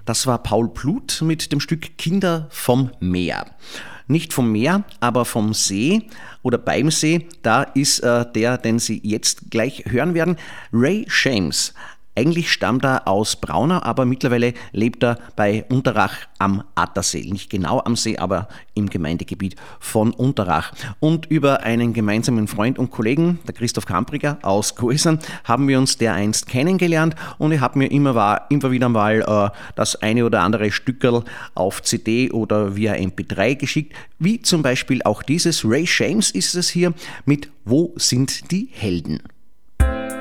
Das war Paul Pluth mit dem Stück Kinder vom Meer. Nicht vom Meer, aber vom See oder beim See. Da ist der, den Sie jetzt gleich hören werden, Ray Shames. Eigentlich stammt er aus Braunau, aber mittlerweile lebt er bei Unterrach am Attersee. Nicht genau am See, aber im Gemeindegebiet von Unterrach. Und über einen gemeinsamen Freund und Kollegen, der Christoph Kampriger aus Goisern, haben wir uns dereinst kennengelernt und ich habe mir immer wieder mal das eine oder andere Stückerl auf CD oder via MP3 geschickt, wie zum Beispiel auch dieses. Ray Shames ist es hier mit Wo sind die Helden?